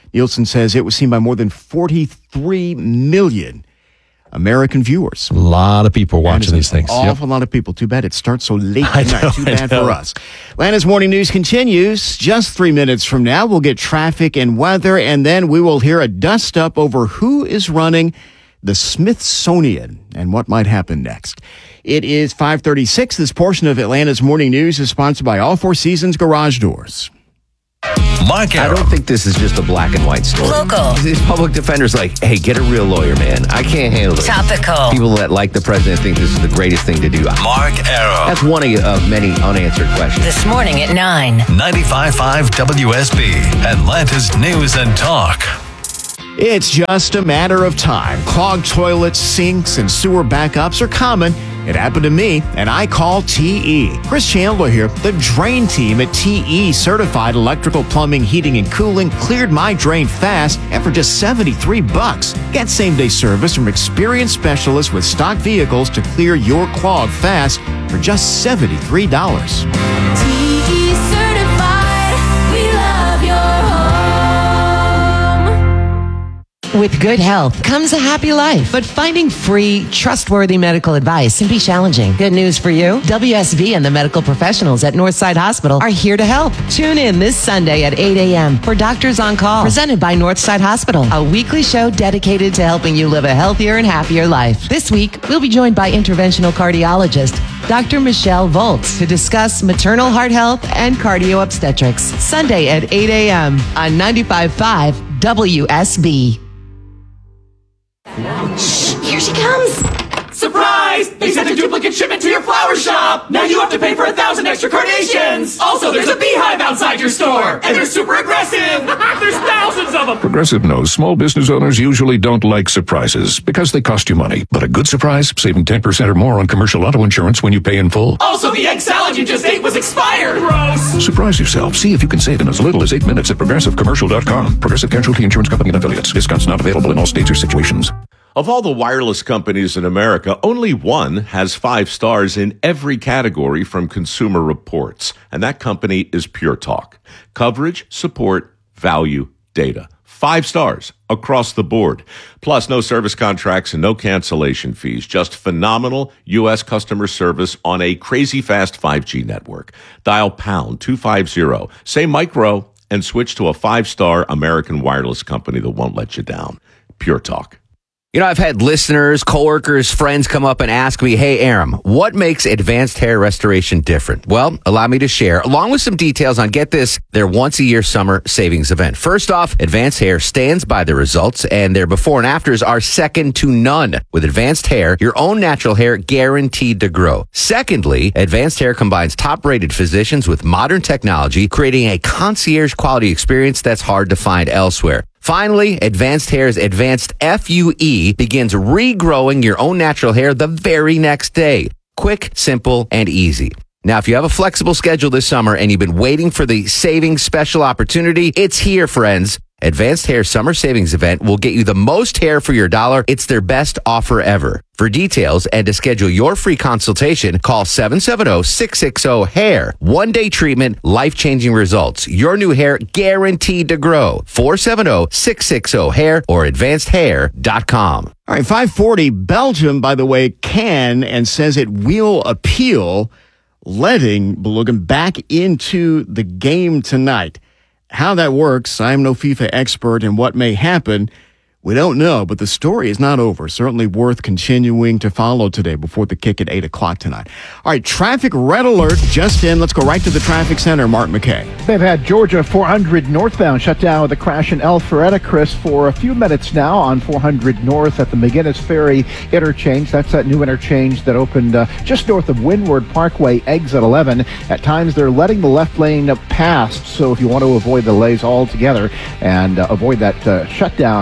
Nielsen says it was seen by more than forty-three million American viewers. A lot of people watching these things. An awful Yep. lot of people. Too bad it starts so late I tonight. know, Too I bad know. for us. Atlanta's Morning News continues. Just three minutes from now, we'll get traffic and weather, and then we will hear a dust-up over who is running the Smithsonian and what might happen next. It is five thirty-six. This portion of Atlanta's Morning News is sponsored by All Four Seasons Garage Doors. Mark I don't think this is just a black and white story. Local. These public defenders like, hey, get a real lawyer, man. I can't handle it. Topical. People that like the president think this is the greatest thing to do. Mark Arrow. That's one of, of many unanswered questions. This morning at nine. ninety-five point five W S B, Atlanta's News and Talk. It's just a matter of time. Clogged toilets, sinks, and sewer backups are common. It happened to me, and I call T E. Chris Chandler here. The drain team at T E Certified Electrical Plumbing, Heating, and Cooling cleared my drain fast and for just seventy-three bucks. Get same-day service from experienced specialists with stock vehicles to clear your clog fast for just seventy-three dollars. With good health comes a happy life, but finding free, trustworthy medical advice can be challenging. Good news for you. W S B and the medical professionals at Northside Hospital are here to help. Tune in this Sunday at eight a.m. for Doctors on Call, presented by Northside Hospital, a weekly show dedicated to helping you live a healthier and happier life. This week, we'll be joined by interventional cardiologist Doctor Michelle Volz to discuss maternal heart health and cardio obstetrics. Sunday at eight a.m. on ninety-five point five W S B. Here she comes! Surprise! They sent a duplicate shipment to your flower shop! Now you have to pay for a thousand extra carnations! Also, there's a beehive outside your store! And they're super aggressive! There's thousands of them! Progressive knows small business owners usually don't like surprises because they cost you money. But a good surprise, saving ten percent or more on commercial auto insurance when you pay in full. Also, the egg salad you just ate was expired! Gross! Surprise yourself. See if you can save in as little as eight minutes at progressive commercial dot com. Progressive Casualty Insurance Company and affiliates. Discounts not available in all states or situations. Of all the wireless companies in America, only one has five stars in every category from Consumer Reports, and that company is Pure Talk. Coverage, support, value, data. Five stars across the board. Plus, no service contracts and no cancellation fees. Just phenomenal U S customer service on a crazy fast five G network. Dial pound two fifty, say micro, and switch to a five-star American wireless company that won't let you down. Pure Talk. You know, I've had listeners, coworkers, friends come up and ask me, hey, Aram, what makes Advanced Hair Restoration different? Well, allow me to share, along with some details on, get this, their once-a-year summer savings event. First off, Advanced Hair stands by the results, and their before and afters are second to none. With Advanced Hair, your own natural hair guaranteed to grow. Secondly, Advanced Hair combines top-rated physicians with modern technology, creating a concierge-quality experience that's hard to find elsewhere. Finally, Advanced Hair's Advanced F U E begins regrowing your own natural hair the very next day. Quick, simple, and easy. Now, if you have a flexible schedule this summer and you've been waiting for the savings special opportunity, it's here, friends. Advanced Hair Summer Savings Event will get you the most hair for your dollar. It's their best offer ever. For details and to schedule your free consultation, call seven seven zero, six six zero, hair. One-day treatment, life-changing results. Your new hair guaranteed to grow. four seven zero, six six zero, hair or advanced hair dot com. All right, five forty. Belgium, by the way, can and says it will appeal letting Belugan back into the game tonight. How that works, I'm no FIFA expert, and what may happen, we don't know, but the story is not over. Certainly worth continuing to follow today before the kick at eight o'clock tonight. All right, traffic red alert just in. Let's go right to the traffic center. Mark McKay. They've had Georgia four hundred northbound shut down with a crash in Alpharetta, Chris, for a few minutes now on four hundred north at the McGinnis Ferry interchange. That's that new interchange that opened uh, just north of Windward Parkway, exit eleven. At times, they're letting the left lane past, so if you want to avoid the delays altogether and uh, avoid that uh, shutdown, take Highway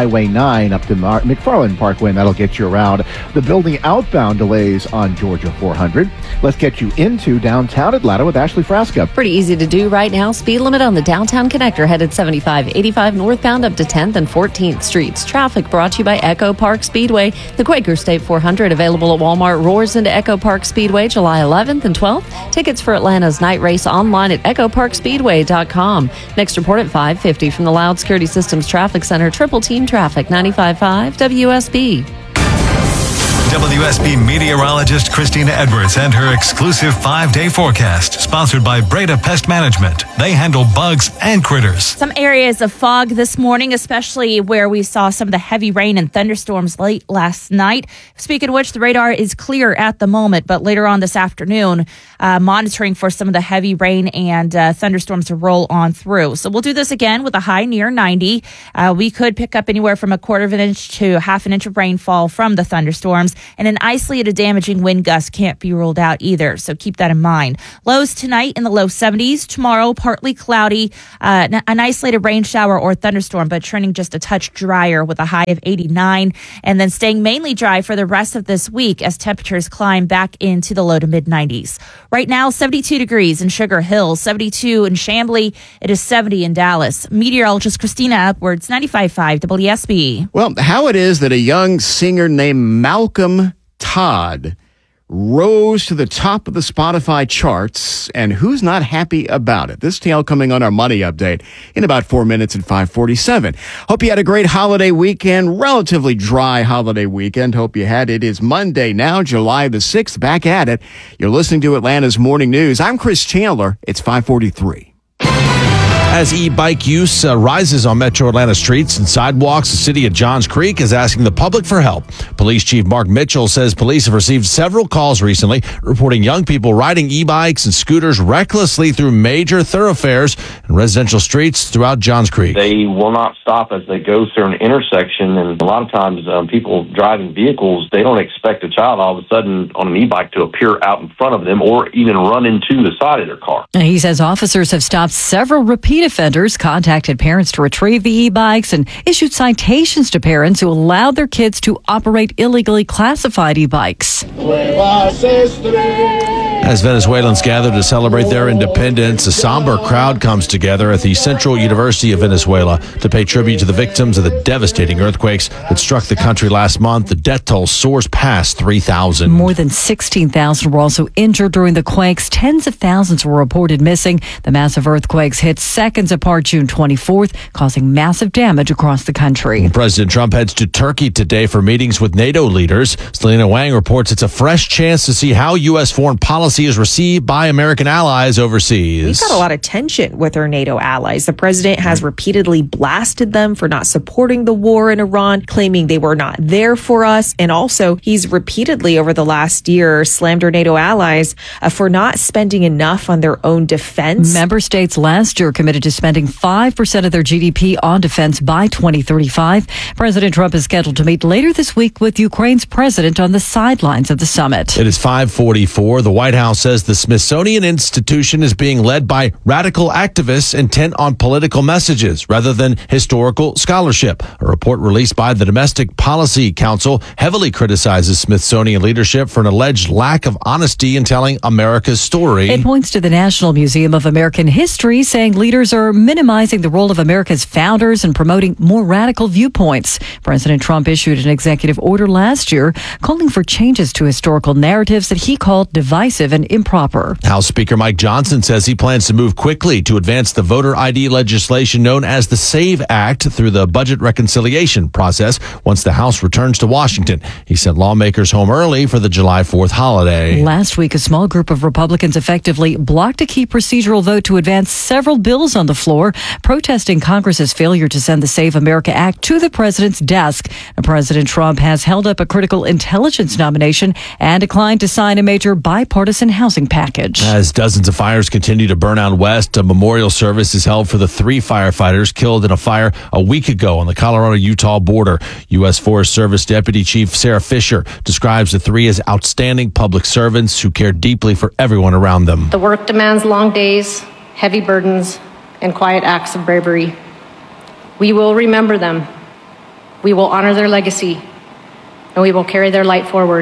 Highway nine up to Mar- McFarland Parkway, and that'll get you around. The building outbound delays on Georgia four hundred. Let's get you into downtown Atlanta with Ashley Frasca. Pretty easy to do right now. Speed limit on the downtown connector headed seventy-five eighty-five northbound up to tenth and fourteenth Streets. Traffic brought to you by Echo Park Speedway. The Quaker State four hundred available at Walmart roars into Echo Park Speedway July eleventh and twelfth. Tickets for Atlanta's night race online at echo park speedway dot com. Next report at five fifty from the Loud Security Systems Traffic Center. Triple Team Traffic ninety-five point five W S B. W S B meteorologist Christina Edwards and her exclusive five-day forecast, sponsored by Breda Pest Management. They handle bugs and critters. Some areas of fog this morning, especially where we saw some of the heavy rain and thunderstorms late last night. Speaking of which, the radar is clear at the moment, but later on this afternoon, uh, monitoring for some of the heavy rain and uh, thunderstorms to roll on through. So we'll do this again with a high near ninety. Uh, we could pick up anywhere from a quarter of an inch to half an inch of rainfall from the thunderstorms. And an isolated damaging wind gust can't be ruled out either, so keep that in mind. Lows tonight in the low seventies. Tomorrow, partly cloudy, uh, an isolated rain shower or thunderstorm, but trending just a touch drier with a high of eighty-nine. And then staying mainly dry for the rest of this week as temperatures climb back into the low to mid nineties. Right now, seventy-two degrees in Sugar Hill, seventy-two in Chamblee. It is seventy in Dallas. Meteorologist Christina Edwards, ninety-five point five W S B. Well, how it is that a young singer named Malcolm Todd rose to the top of the Spotify charts, and who's not happy about it? This tale coming on our Money Update in about four minutes at five forty-seven. Hope you had a great holiday weekend, relatively dry holiday weekend. Hope you had. It is Monday now, July the sixth, back at it. You're listening to Atlanta's Morning News. I'm Chris Chandler. It's five forty-three. As e-bike use uh, rises on Metro Atlanta streets and sidewalks, the city of Johns Creek is asking the public for help. Police Chief Mark Mitchell says police have received several calls recently reporting young people riding e-bikes and scooters recklessly through major thoroughfares and residential streets throughout Johns Creek. They will not stop as they go through an intersection, and a lot of times um, people driving vehicles, they don't expect a child all of a sudden on an e-bike to appear out in front of them or even run into the side of their car. He says officers have stopped several repeat offenders, contacted parents to retrieve the e-bikes, and issued citations to parents who allowed their kids to operate illegally classified e-bikes. As Venezuelans gather to celebrate their independence, a somber crowd comes together at the Central University of Venezuela to pay tribute to the victims of the devastating earthquakes that struck the country last month. The death toll soars past three thousand. More than sixteen thousand were also injured during the quakes. Tens of thousands were reported missing. The massive earthquakes hit seconds apart June twenty-fourth, causing massive damage across the country. President Trump heads to Turkey today for meetings with NATO leaders. Selena Wang reports it's a fresh chance to see how U S foreign policy is received by American allies overseas. We've got a lot of tension with our NATO allies. The president has repeatedly blasted them for not supporting the war in Iran, claiming they were not there for us. And also, he's repeatedly over the last year slammed our NATO allies uh, for not spending enough on their own defense. Member states last year committed to spending five percent of their G D P on defense by twenty thirty-five. President Trump is scheduled to meet later this week with Ukraine's president on the sidelines of the summit. It is five forty-four. The White House says the Smithsonian Institution is being led by radical activists intent on political messages rather than historical scholarship. A report released by the Domestic Policy Council heavily criticizes Smithsonian leadership for an alleged lack of honesty in telling America's story. It points to the National Museum of American History, saying leaders are minimizing the role of America's founders and promoting more radical viewpoints. President Trump issued an executive order last year calling for changes to historical narratives that he called divisive and improper. House Speaker Mike Johnson says he plans to move quickly to advance the voter I D legislation known as the SAVE Act through the budget reconciliation process once the House returns to Washington. He sent lawmakers home early for the July fourth holiday. Last week, a small group of Republicans effectively blocked a key procedural vote to advance several bills on the floor, protesting Congress's failure to send the Save America Act to the president's desk. President Trump has held up a critical intelligence nomination and declined to sign a major bipartisan housing package. As dozens of fires continue to burn out west, a memorial service is held for the three firefighters killed in a fire a week ago on the Colorado-Utah border. U S Forest Service Deputy Chief Sarah Fisher describes the three as outstanding public servants who care deeply for everyone around them. The work demands long days, heavy burdens, and quiet acts of bravery. We will remember them We will honor their legacy, and we will carry their light forward.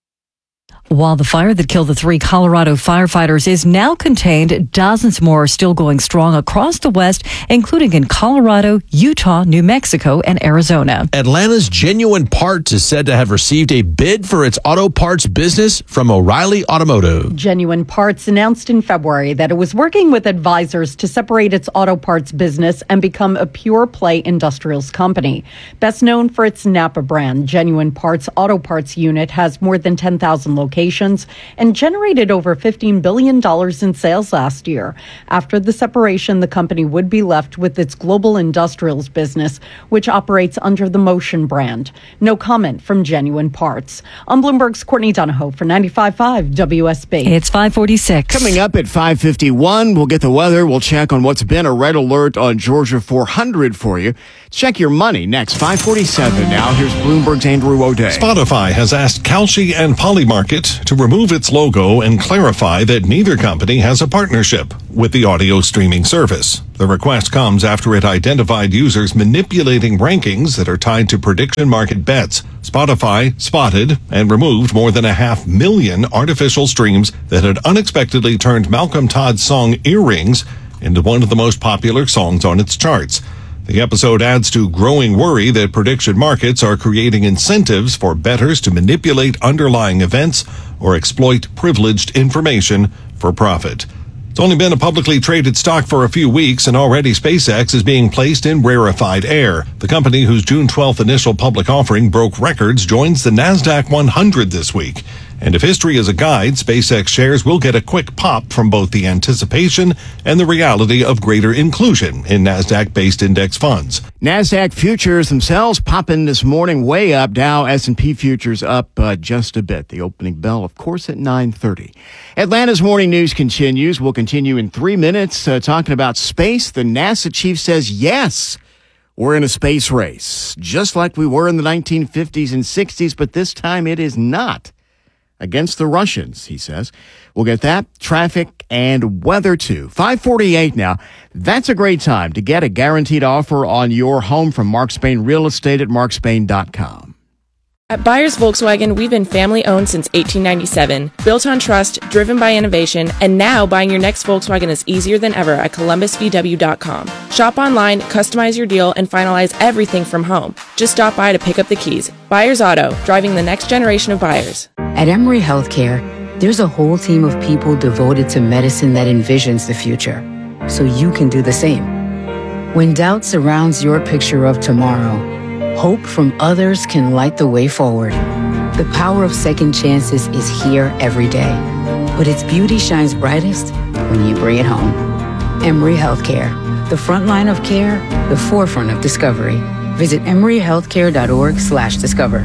While the fire that killed the three Colorado firefighters is now contained, dozens more are still going strong across the West, including in Colorado, Utah, New Mexico, and Arizona. Atlanta's Genuine Parts is said to have received a bid for its auto parts business from O'Reilly Automotive. Genuine Parts announced in February that it was working with advisors to separate its auto parts business and become a pure-play industrials company. Best known for its Napa brand, Genuine Parts Auto Parts unit has more than ten thousand locations and generated over fifteen billion dollars in sales last year. After the separation, the company would be left with its global industrials business, which operates under the Motion brand. No comment from Genuine Parts. On Bloomberg's Courtney Donahoe for ninety-five point five W S B. It's five forty-six. Coming up at five fifty-one, we'll get the weather. We'll check on what's been a red alert on Georgia four hundred for you. Check your money next. five forty-seven now. Here's Bloomberg's Andrew O'Day. Spotify has asked Kalshi and Polymarket to remove its logo and clarify that neither company has a partnership with the audio streaming service. The request comes after it identified users manipulating rankings that are tied to prediction market bets. Spotify spotted and removed more than a half million artificial streams that had unexpectedly turned Malcolm Todd's song Earrings into one of the most popular songs on its charts. The episode adds to growing worry that prediction markets are creating incentives for bettors to manipulate underlying events or exploit privileged information for profit. It's only been a publicly traded stock for a few weeks, and already SpaceX is being placed in rarefied air. The company, whose June twelfth initial public offering broke records, joins the NASDAQ one hundred this week. And if history is a guide, SpaceX shares will get a quick pop from both the anticipation and the reality of greater inclusion in NASDAQ-based index funds. NASDAQ futures themselves popping this morning way up. Dow, S and P futures up uh, just a bit. The opening bell, of course, at nine thirty. Atlanta's morning news continues. We'll continue in three minutes uh, talking about space. The NASA chief says, yes, we're in a space race, just like we were in the nineteen fifties and sixties, but this time it is not. Against the Russians, he says. We'll get that, traffic, and weather, too. five forty-eight now. That's a great time to get a guaranteed offer on your home from Mark Spain Real Estate at mark spain dot com. At Byers Volkswagen, we've been family-owned since eighteen ninety-seven, built on trust, driven by innovation, and now buying your next Volkswagen is easier than ever at columbus v w dot com. Shop online, customize your deal, and finalize everything from home. Just stop by to pick up the keys. Byers Auto, driving the next generation of buyers. At Emory Healthcare, there's a whole team of people devoted to medicine that envisions the future, so you can do the same. When doubt surrounds your picture of tomorrow, hope from others can light the way forward. The power of second chances is here every day, but its beauty shines brightest when you bring it home. Emory Healthcare, the front line of care, the forefront of discovery. Visit emory healthcare dot org slash discover.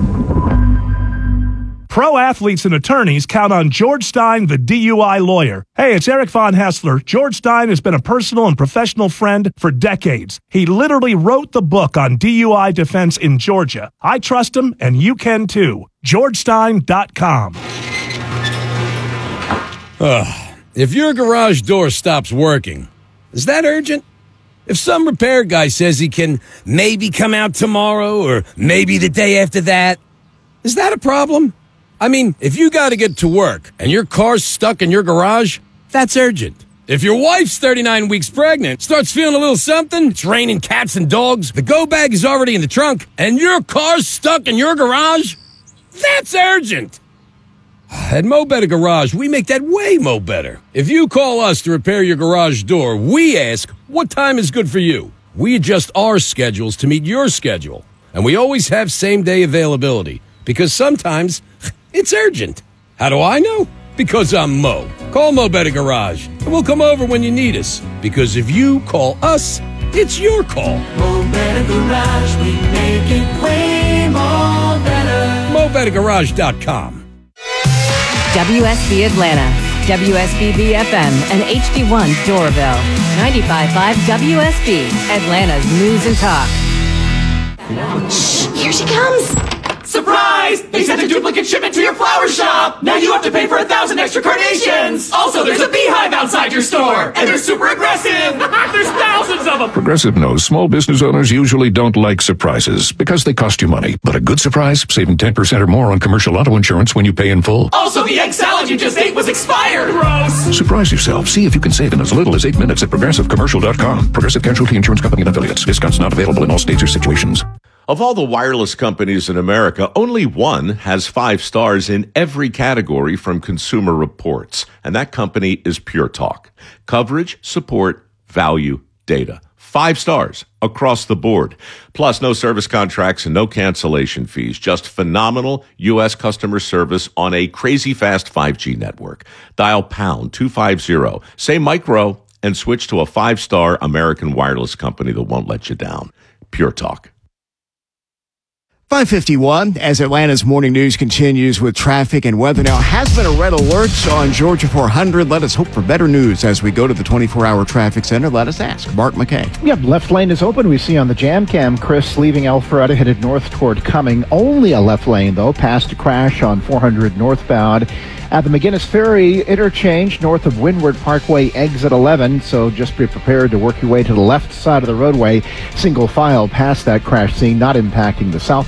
Pro athletes and attorneys count on George Stein, the D U I lawyer. Hey, it's Eric Von Hessler. George Stein has been a personal and professional friend for decades. He literally wrote the book on D U I defense in Georgia. I trust him, and you can too. george stein dot com. Ugh. If your garage door stops working, is that urgent? If some repair guy says he can maybe come out tomorrow or maybe the day after that, is that a problem? I mean, if you got to get to work and your car's stuck in your garage, that's urgent. If your wife's thirty-nine weeks pregnant, starts feeling a little something, it's raining cats and dogs, the go bag is already in the trunk, and your car's stuck in your garage, that's urgent. At Mo Better Garage, we make that way mo better. If you call us to repair your garage door, we ask, what time is good for you? We adjust our schedules to meet your schedule. And we always have same-day availability, because sometimes it's urgent. How do I know? Because I'm Mo. Call Mo Better Garage, and we'll come over when you need us. Because if you call us, it's your call. Mo Better Garage, we make it way more better. mo better garage dot com. W S B Atlanta, W S B B F M, and H D one Doraville. ninety-five point five W S B, Atlanta's news and talk. Shh, here she comes. Surprise! They sent a duplicate shipment to your flower shop! Now you have to pay for a thousand extra carnations! Also, there's a beehive outside your store! And they're super aggressive! There's thousands of them! Progressive knows small business owners usually don't like surprises because they cost you money. But a good surprise, saving ten percent or more on commercial auto insurance when you pay in full. Also, the egg salad you just ate was expired! Gross! Surprise yourself. See if you can save in as little as eight minutes at progressive commercial dot com. Progressive Casualty Insurance Company and affiliates. Discounts not available in all states or situations. Of all the wireless companies in America, only one has five stars in every category from Consumer Reports, and that company is Pure Talk. Coverage, support, value, data. Five stars across the board. Plus, no service contracts and no cancellation fees. Just phenomenal U S customer service on a crazy fast five G network. Dial pound two fifty, say micro, and switch to a five-star American wireless company that won't let you down. Pure Talk. five fifty-one, as Atlanta's morning news continues with traffic and weather. Now, has been a red alert on Georgia four hundred. Let us hope for better news as we go to the twenty-four hour traffic center. Let us ask Mark McKay. Yep, left lane is open. We see on the jam cam, Chris leaving Alpharetta, headed north toward Cumming. Only a left lane, though, past a crash on four hundred northbound. At the McGinnis Ferry interchange, north of Windward Parkway, exit eleven, so just be prepared to work your way to the left side of the roadway. Single file past that crash scene, not impacting the south.